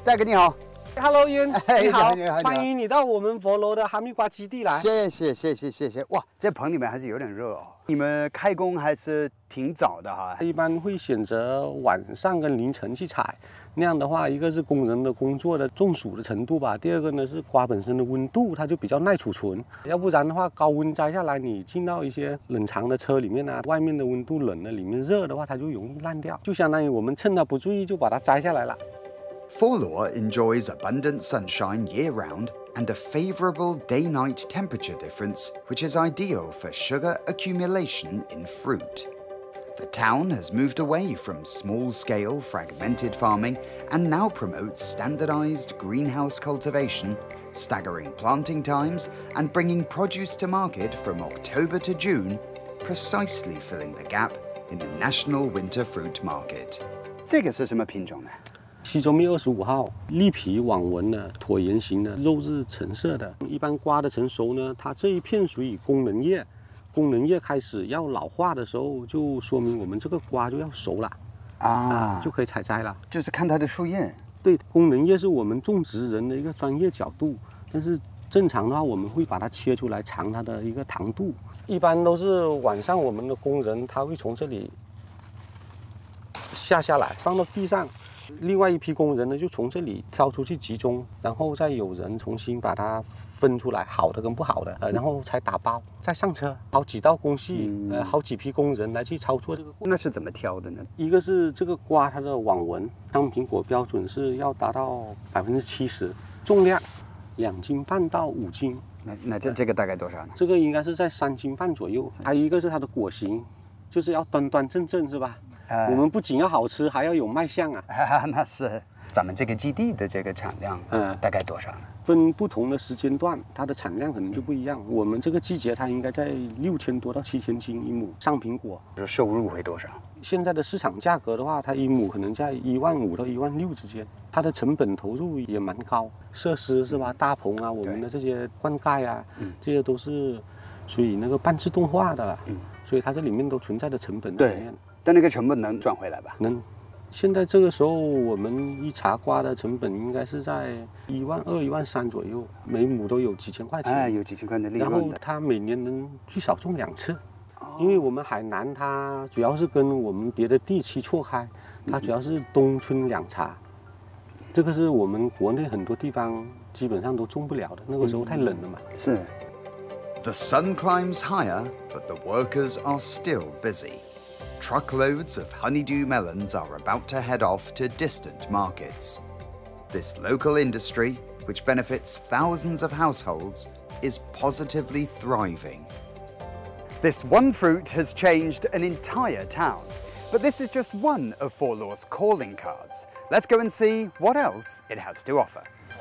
大哥你好。 Hello， Ian， 你好， 你好， 欢迎你到我们佛罗的哈密瓜基地来。 谢谢。哇，这棚里面还是有点热哦。你们开工还是挺早的哈。 一般会选择晚上跟凌晨去采，那样的话，一个是工人的工作的中暑的程度吧，第二个呢是瓜本身的温度，它就比较耐储存。要不然的话，高温摘下来，你进到一些冷藏的车里面啊，外面的温度冷了，里面热的话，它就容易烂掉。就相当于我们趁它不注意就把它摘下来了。 Forlaw enjoys abundant sunshine year-round and a favourable day-night temperature difference, which is ideal for sugar accumulation in fruit. The town has moved away from small-scale fragmented farming and now promotes standardised greenhouse cultivation, staggering planting times and bringing produce to market from October to June, precisely filling the gap in the national winter fruit market. 这个是什么品种呢？ 西周蜜25号，栗皮网纹的椭圆形的，肉是橙色的。一般瓜的成熟呢，它这一片属于功能叶，功能叶开始要老化的时候，就说明我们这个瓜就要熟了就可以采摘了。 就是看它的树叶。 对，功能叶是我们种植人的一个专业角度，但是正常的话，我们会把它切出来尝它的一个糖度。一般都是晚上，我们的工人他会从这里下来，放到地上。 另外一批工人呢，就从这里挑出去集中，然后再有人重新把它分出来，好的跟不好的，然后才打包，再上车，好几道工序，好几批工人来去操作这个。 那是怎么挑的呢？ 一个是这个瓜它的网纹，当苹果标准是要达到70%，重量2斤半到5斤。 那这个大概多少呢？ 这个应该是在3斤半左右。还有一个是它的果形，就是要端端正正，是吧？ 我们不仅要好吃，还要有卖相啊！ 那是咱们这个基地的这个产量，大概多少呢？ 分不同的时间段，它的产量可能就不一样。我们这个季节它应该在6000多到7000斤一亩上苹果。 收入会多少？ 现在的市场价格的话，它一亩可能在15000到16000之间。它的成本投入也蛮高，设施是吧？大棚啊，我们的这些灌溉啊，这些都是属于那个半自动化的了。所以它这里面都存在的成本在里面。 但那个成本能赚回来吧？ 能。现在这个时候，我们一茬瓜的成本应该是在12000、13000左右，每亩都有几千块钱。 有几千块的利润的。 然后它每年能最少种2次，因为我们海南它主要是跟我们别的地区错开，它主要是冬春两茬。这个是我们国内很多地方基本上都种不了的，那个时候太冷了嘛。 是。 The sun climbs higher, but the workers are still busy. Truckloads of honeydew melons are about to head off to distant markets. This local industry, which benefits thousands of households, is positively thriving. This one fruit has changed an entire town. But this is just one of Forlaw's calling cards. Let's go and see what else it has to offer.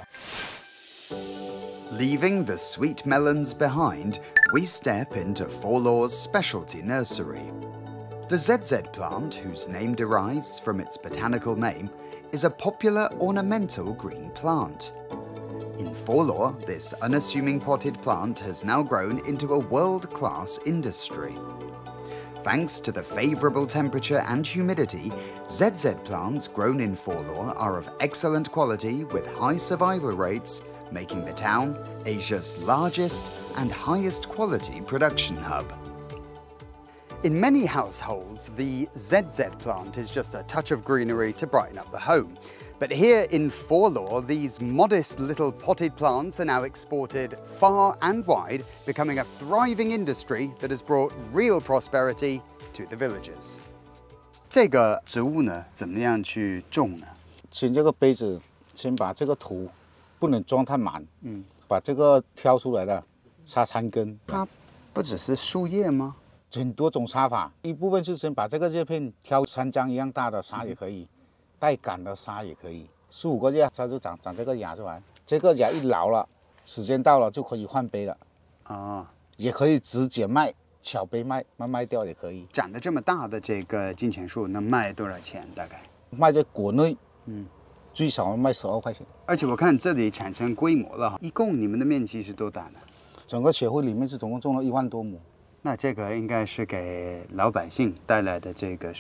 Leaving the sweet melons behind, we step into Forlaw's specialty nursery. The ZZ plant, whose name derives from its botanical name, is a popular ornamental green plant. In Forlaw, this unassuming potted plant has now grown into a world-class industry. Thanks to the favourable temperature and humidity, ZZ plants grown in Forlaw are of excellent quality with high survival rates, making the town Asia's largest and highest quality production hub. In many households, the ZZ plant is just a touch of greenery to brighten up the home. But here in Forlaw, these modest little potted plants are now exported far and wide, becoming a thriving industry that has brought real prosperity to the villagers. 这个植物呢，怎么样去种呢？ 请这个杯子，先把这个土不能装太满，把这个挑出来的插3根。 它不只是树叶吗？ 很多种插法，一部分是先把这个叶片挑3张一样大的沙也可以，带杆的沙也可以，4、5个月它就长这个芽出来。这个芽一老了，时间到了就可以换杯了。也可以直接卖，小杯卖掉也可以。 长得这么大的这个金钱树能卖多少钱？大概卖在国内，最少卖12块钱。 而且我看这里产生规模了，一共你们的面积是多大呢？ 整个协会里面是总共种了1万多亩。 那这个应该是给老百姓带来的这个